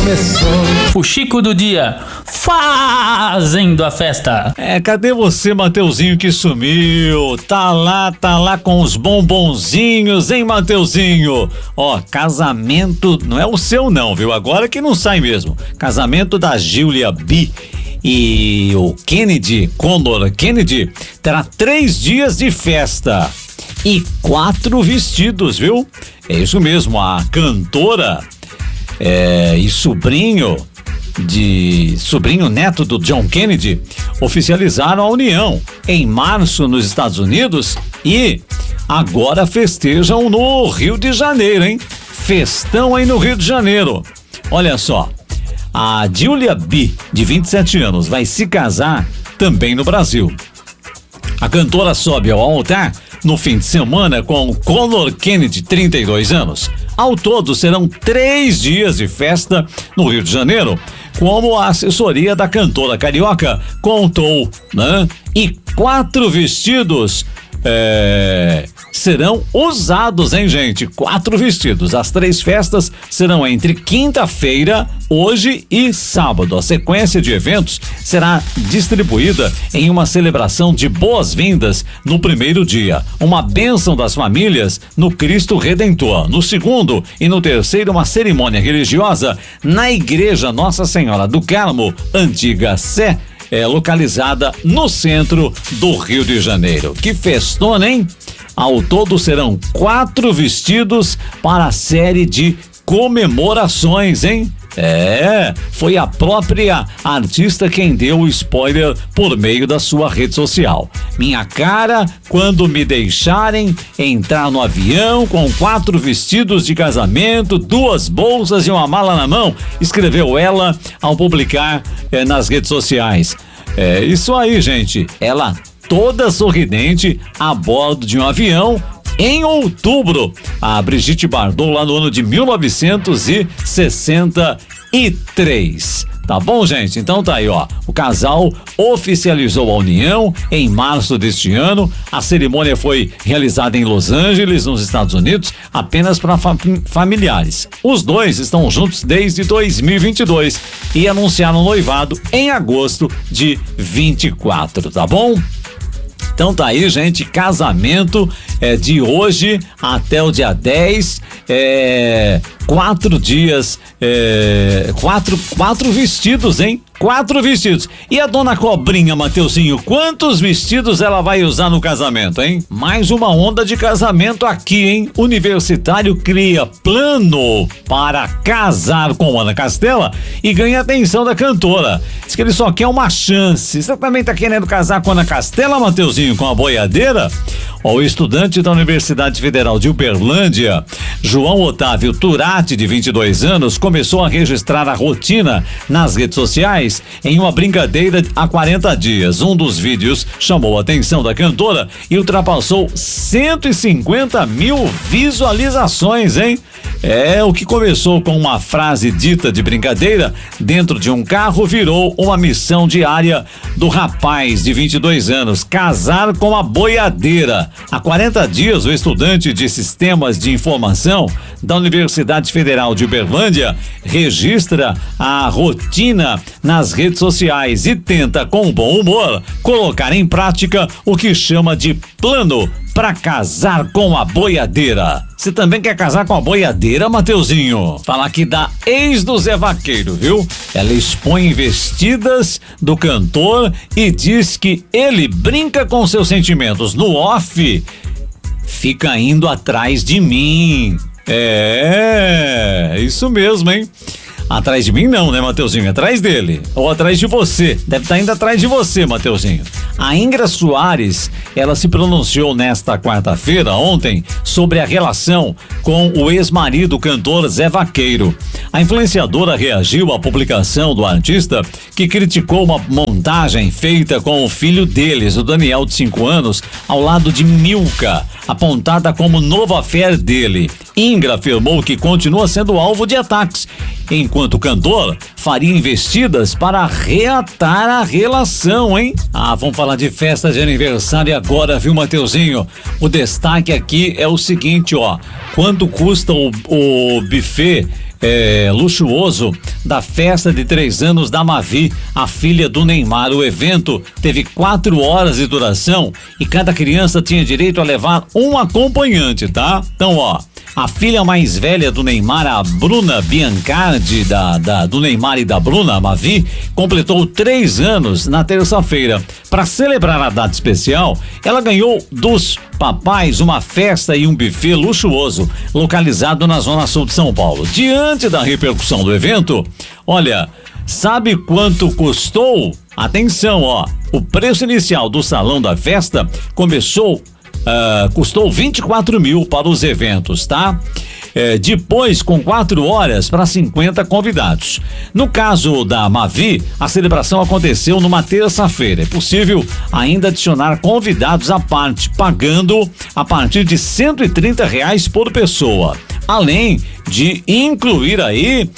O Chico do dia fazendo a festa. Cadê você, Mateuzinho, que sumiu? Tá lá com os bombonzinhos, hein, Mateuzinho? Ó, casamento não é o seu não, viu? Agora que não sai mesmo. Casamento da Julia B e o Conor Kennedy, terá 3 dias de festa e 4 vestidos, viu? É isso mesmo, a cantora e sobrinho neto do John Kennedy oficializaram a união em março nos Estados Unidos e agora festejam no Rio de Janeiro, hein? Festão aí no Rio de Janeiro. Olha só, a Julia B, de 27 anos, vai se casar também no Brasil. A cantora sobe ao altar no fim de semana com Conor Kennedy, 32 anos. Ao todo, serão 3 dias de festa no Rio de Janeiro, como a assessoria da cantora carioca contou, né? E 4 vestidos serão usados, hein, gente? 4 vestidos. As 3 festas serão entre quinta-feira, hoje e sábado. A sequência de eventos será distribuída em uma celebração de boas-vindas no primeiro dia, uma bênção das famílias no Cristo Redentor. No segundo e no terceiro, uma cerimônia religiosa na Igreja Nossa Senhora do Carmo, antiga Sé, localizada no centro do Rio de Janeiro. Que festona, hein? Ao todo serão 4 vestidos para a série de comemorações, hein? Foi a própria artista quem deu o spoiler por meio da sua rede social. Minha cara, quando me deixarem entrar no avião com 4 vestidos de casamento, 2 bolsas e uma mala na mão, escreveu ela ao publicar nas redes sociais. Isso aí, gente. Ela toda sorridente a bordo de um avião em outubro. A Brigitte Bardot, lá no ano de 1963. Tá bom, gente? Então tá aí, ó. O casal oficializou a união em março deste ano. A cerimônia foi realizada em Los Angeles, nos Estados Unidos, apenas para familiares. Os dois estão juntos desde 2022 e anunciaram o noivado em agosto de 24, tá bom? Então tá aí, gente, casamento de hoje até o dia 10, 4 dias, 4 vestidos, hein? 4 vestidos. E a dona Cobrinha, Mateuzinho, quantos vestidos ela vai usar no casamento, hein? Mais uma onda de casamento aqui, hein? Universitário cria plano para casar com Ana Castela e ganha a atenção da cantora. Diz que ele só quer uma chance. Você também tá querendo casar com Ana Castela, Mateuzinho, com a boiadeira? O estudante da Universidade Federal de Uberlândia, João Otávio Turati, de 22 anos, começou a registrar a rotina nas redes sociais em uma brincadeira há 40 dias. Um dos vídeos chamou a atenção da cantora e ultrapassou 150 mil visualizações, hein? O que começou com uma frase dita de brincadeira dentro de um carro virou uma missão diária do rapaz de 22 anos, casar com a boiadeira. Há 40 dias, o estudante de Sistemas de Informação da Universidade Federal de Uberlândia registra a rotina nas redes sociais e tenta, com bom humor, colocar em prática o que chama de plano para casar com a boiadeira. Você também quer casar com a boiadeira, Mateuzinho? Fala aqui da ex do Zé Vaqueiro, viu? Ela expõe vestidas do cantor e diz que ele brinca com seus sentimentos. No off, fica indo atrás de mim. Isso mesmo, hein? Atrás de mim não, né, Mateuzinho? Atrás dele. Ou atrás de você. Deve estar indo atrás de você, Mateuzinho. A Ingra Soares, ela se pronunciou nesta quarta-feira, ontem, sobre a relação com o ex-marido, o cantor Zé Vaqueiro. A influenciadora reagiu à publicação do artista, que criticou uma montagem feita com o filho deles, o Daniel, de 5 anos, ao lado de Milka, apontada como novo affair dele. Ingra afirmou que continua sendo alvo de ataques, enquanto o cantor faria investidas para reatar a relação, hein? Vamos falar de festa de aniversário agora, viu, Mateuzinho? O destaque aqui é o seguinte, ó. Quanto custa o buffet luxuoso da festa de 3 anos da Mavi, a filha do Neymar. O evento teve 4 horas de duração e cada criança tinha direito a levar um acompanhante, tá? Então, ó, a filha mais velha do Neymar, a Bruna Biancardi, do Neymar e da Bruna, a Mavi, completou 3 anos na terça-feira. Para celebrar a data especial, ela ganhou dos papais uma festa e um buffet luxuoso, localizado na zona sul de São Paulo. Diante da repercussão do evento, olha, sabe quanto custou? Atenção, ó, o preço inicial do salão da festa custou 24 mil para os eventos, tá? Depois, com 4 horas para 50 convidados. No caso da Mavi, a celebração aconteceu numa terça-feira. É possível ainda adicionar convidados à parte, pagando a partir de R$130 por pessoa. Além de incluir aí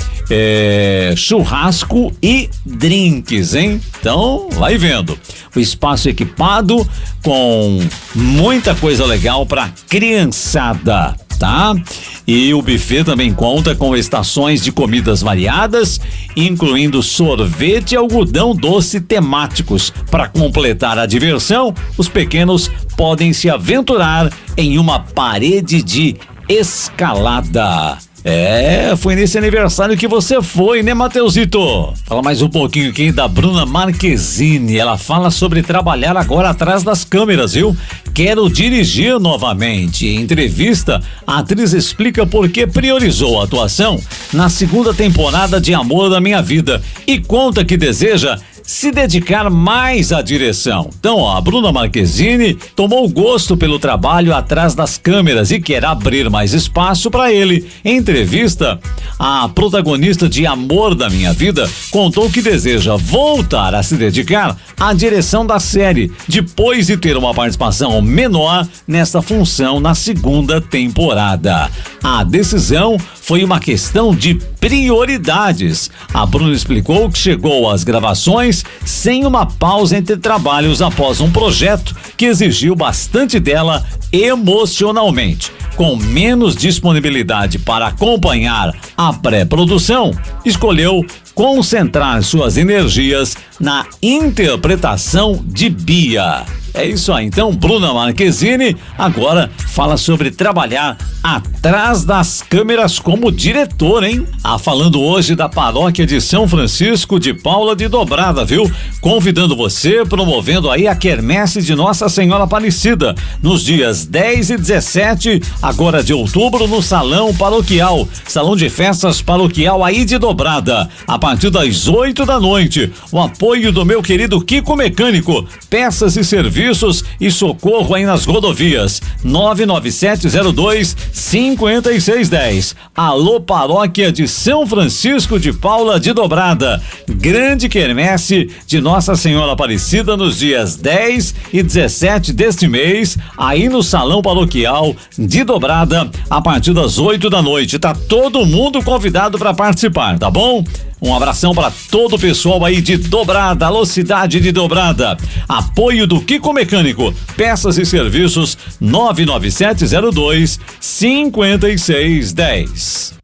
churrasco e drinks, hein? Então, vai vendo. O espaço equipado com muita coisa legal para criançada, tá? E o buffet também conta com estações de comidas variadas, incluindo sorvete e algodão doce temáticos. Para completar a diversão, os pequenos podem se aventurar em uma parede de escalada. Foi nesse aniversário que você foi, né, Mateusito? Fala mais um pouquinho aqui da Bruna Marquezine. Ela fala sobre trabalhar agora atrás das câmeras, viu? Quero dirigir novamente. Em entrevista, a atriz explica por que priorizou a atuação na segunda temporada de Amor da Minha Vida e conta que deseja se dedicar mais à direção. Então, ó, a Bruna Marquezine tomou gosto pelo trabalho atrás das câmeras e quer abrir mais espaço para ele. Em entrevista, a protagonista de Amor da Minha Vida contou que deseja voltar a se dedicar à direção da série, depois de ter uma participação menor nessa função na segunda temporada. A decisão foi uma questão de prioridades. A Bruna explicou que chegou às gravações sem uma pausa entre trabalhos após um projeto que exigiu bastante dela emocionalmente. Com menos disponibilidade para acompanhar a pré-produção, escolheu concentrar suas energias na interpretação de Bia. É isso aí, então Bruna Marquezine agora fala sobre trabalhar atrás das câmeras como diretor, hein? Falando hoje da paróquia de São Francisco de Paula de Dobrada, viu? Convidando você, promovendo aí a quermesse de Nossa Senhora Aparecida, nos dias 10 e 17, agora de outubro, no Salão Paroquial, Salão de Festas Paroquial aí de Dobrada, a partir das 8 da noite. O apoio do meu querido Kiko Mecânico, peças e serviços e socorro aí nas rodovias. 99702-5610. Alô, paróquia de São Francisco de Paula de Dobrada. Grande quermesse de Nossa Senhora Aparecida nos dias 10 e 17 deste mês, aí no Salão Paroquial de Dobrada, a partir das 8 da noite. Tá todo mundo convidado para participar, tá bom? Um abração para todo o pessoal aí de Dobrada, alô cidade de Dobrada. Apoio do Kiko Mecânico, peças e serviços 99702-5610.